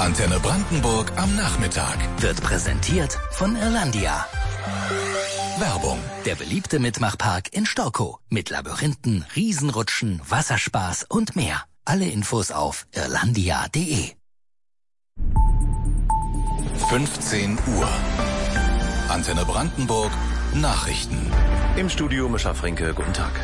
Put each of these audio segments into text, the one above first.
Antenne Brandenburg am Nachmittag. Wird präsentiert von Irlandia. Werbung. Der beliebte Mitmachpark in Storkow. Mit Labyrinthen, Riesenrutschen, Wasserspaß und mehr. Alle Infos auf irlandia.de. 15 Uhr. Antenne Brandenburg. Nachrichten. Im Studio Mischa Frinke, guten Tag.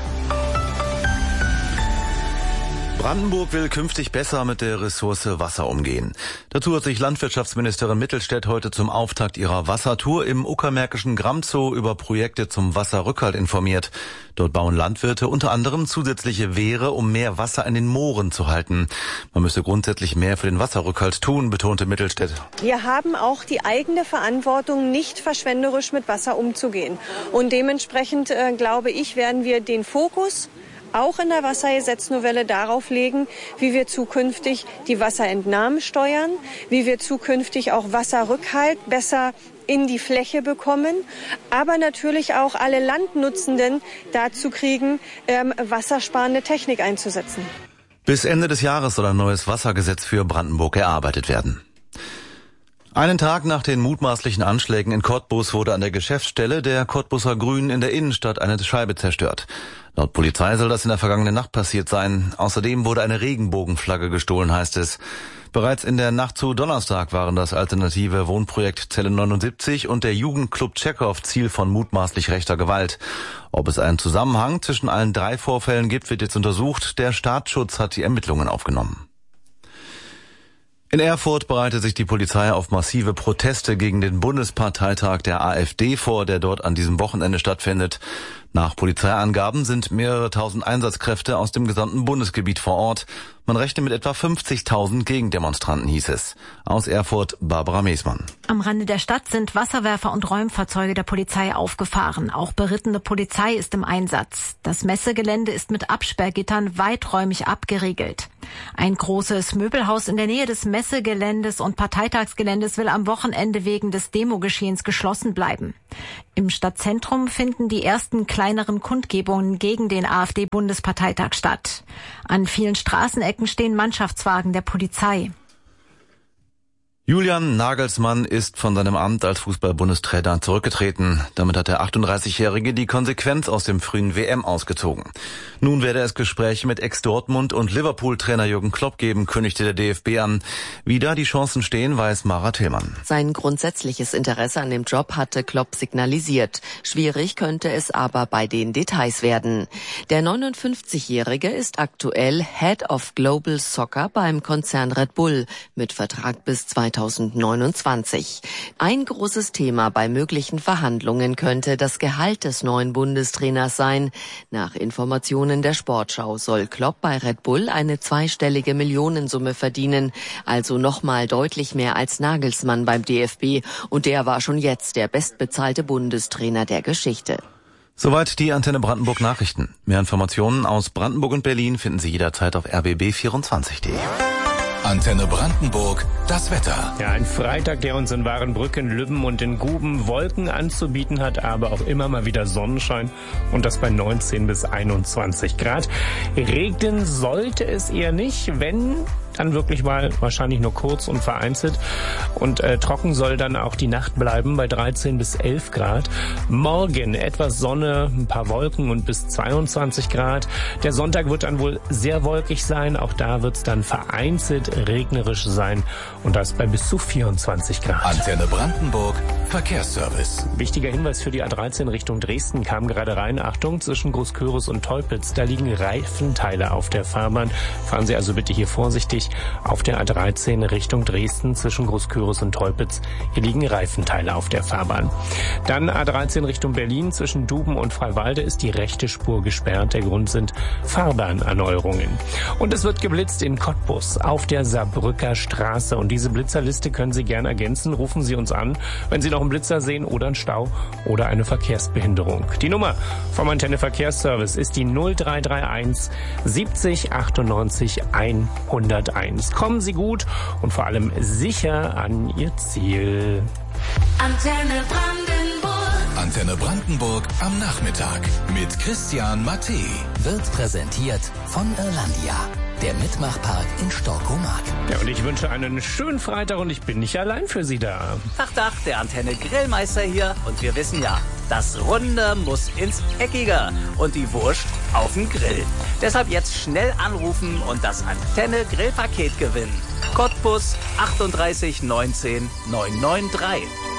Brandenburg will künftig besser mit der Ressource Wasser umgehen. Dazu hat sich Landwirtschaftsministerin Mittelstädt heute zum Auftakt ihrer Wassertour im uckermärkischen Gramzow über Projekte zum Wasserrückhalt informiert. Dort bauen Landwirte unter anderem zusätzliche Wehre, um mehr Wasser in den Mooren zu halten. Man müsse grundsätzlich mehr für den Wasserrückhalt tun, betonte Mittelstädt. Wir haben auch die eigene Verantwortung, nicht verschwenderisch mit Wasser umzugehen. Und dementsprechend, glaube ich, werden wir den Fokus auch in der Wassergesetznovelle darauf legen, wie wir zukünftig die Wasserentnahmen steuern, wie wir zukünftig auch Wasserrückhalt besser in die Fläche bekommen, aber natürlich auch alle Landnutzenden dazu kriegen, wassersparende Technik einzusetzen. Bis Ende des Jahres soll ein neues Wassergesetz für Brandenburg erarbeitet werden. Einen Tag nach den mutmaßlichen Anschlägen in Cottbus wurde an der Geschäftsstelle der Cottbuser Grünen in der Innenstadt eine Scheibe zerstört. Laut Polizei soll das in der vergangenen Nacht passiert sein. Außerdem wurde eine Regenbogenflagge gestohlen, heißt es. Bereits in der Nacht zu Donnerstag waren das alternative Wohnprojekt Zelle 79 und der Jugendclub Tschechow Ziel von mutmaßlich rechter Gewalt. Ob es einen Zusammenhang zwischen allen drei Vorfällen gibt, wird jetzt untersucht. Der Staatsschutz hat die Ermittlungen aufgenommen. In Erfurt bereitet sich die Polizei auf massive Proteste gegen den Bundesparteitag der AfD vor, der dort an diesem Wochenende stattfindet. Nach Polizeiangaben sind mehrere tausend Einsatzkräfte aus dem gesamten Bundesgebiet vor Ort. Man rechnet mit etwa 50.000 Gegendemonstranten, hieß es. Aus Erfurt, Barbara Meesmann. Am Rande der Stadt sind Wasserwerfer und Räumfahrzeuge der Polizei aufgefahren. Auch berittene Polizei ist im Einsatz. Das Messegelände ist mit Absperrgittern weiträumig abgeriegelt. Ein großes Möbelhaus in der Nähe des Messegeländes und Parteitagsgeländes will am Wochenende wegen des Demogeschehens geschlossen bleiben. Im Stadtzentrum finden die ersten kleineren Kundgebungen gegen den AfD-Bundesparteitag statt. An vielen Straßenecken stehen Mannschaftswagen der Polizei. Julian Nagelsmann ist von seinem Amt als Fußball-Bundestrainer zurückgetreten. Damit hat der 38-Jährige die Konsequenz aus dem frühen WM ausgezogen. Nun werde es Gespräche mit Ex-Dortmund- und Liverpool-Trainer Jürgen Klopp geben, kündigte der DFB an. Wie da die Chancen stehen, weiß Mara Tillmann. Sein grundsätzliches Interesse an dem Job hatte Klopp signalisiert. Schwierig könnte es aber bei den Details werden. Der 59-Jährige ist aktuell Head of Global Soccer beim Konzern Red Bull mit Vertrag bis 2029. Ein großes Thema bei möglichen Verhandlungen könnte das Gehalt des neuen Bundestrainers sein. Nach Informationen der Sportschau soll Klopp bei Red Bull eine zweistellige Millionensumme verdienen, also nochmal deutlich mehr als Nagelsmann beim DFB, und der war schon jetzt der bestbezahlte Bundestrainer der Geschichte. Soweit die Antenne Brandenburg Nachrichten. Mehr Informationen aus Brandenburg und Berlin finden Sie jederzeit auf rbb24.de. Antenne Brandenburg, das Wetter. Ja, ein Freitag, der uns in Warenbrücken, Lübben und in Guben Wolken anzubieten hat, aber auch immer mal wieder Sonnenschein und das bei 19 bis 21 Grad. Regnen sollte es eher nicht, wenn dann wirklich mal wahrscheinlich nur kurz und vereinzelt. Und trocken soll dann auch die Nacht bleiben bei 13 bis 11 Grad. Morgen etwas Sonne, ein paar Wolken und bis 22 Grad. Der Sonntag wird dann wohl sehr wolkig sein. Auch da wird es dann vereinzelt regnerisch sein. Und das bei bis zu 24 Grad. Antenne Brandenburg, Verkehrsservice. Wichtiger Hinweis für die A13 Richtung Dresden kam gerade rein. Achtung, zwischen Großköris und Teupitz, da liegen Reifenteile auf der Fahrbahn. Fahren Sie also bitte hier vorsichtig auf der A13 Richtung Dresden zwischen Großköris und Teupitz. Hier liegen Reifenteile auf der Fahrbahn. Dann A13 Richtung Berlin zwischen Duben und Freiwalde ist die rechte Spur gesperrt. Der Grund sind Fahrbahnerneuerungen. Und es wird geblitzt in Cottbus auf der Saarbrücker Straße. Und diese Blitzerliste können Sie gerne ergänzen. Rufen Sie uns an, wenn Sie noch einen Blitzer sehen oder einen Stau oder eine Verkehrsbehinderung. Die Nummer vom Antenne Verkehrsservice ist die 0331 70 98 101. Kommen Sie gut und vor allem sicher an Ihr Ziel. Antenne Brandenburg. Antenne Brandenburg am Nachmittag mit Christian Matte. Wird präsentiert von Irlandia. der Mitmachpark in Storkow-Mark. Ja, und ich wünsche einen schönen Freitag und ich bin nicht allein für Sie da. Tag, der Antenne Grillmeister hier. Und wir wissen ja, das Runde muss ins Eckige und die Wurst auf den Grill. Deshalb jetzt schnell anrufen und das Antenne Grillpaket gewinnen. Cottbus 38 19 993.